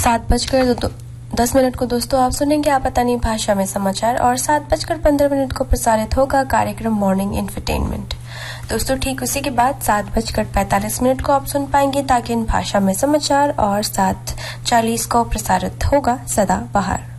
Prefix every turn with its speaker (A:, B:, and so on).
A: 7:10 को दोस्तों आप सुनेंगे आपातानी भाषा में समाचार और 7:15 को प्रसारित होगा कार्यक्रम मॉर्निंग एंटरटेनमेंट। दोस्तों ठीक उसी के बाद 7:45 को आप सुन पाएंगे ताकि इन भाषा में समाचार और 7:40 को प्रसारित होगा सदा बहार।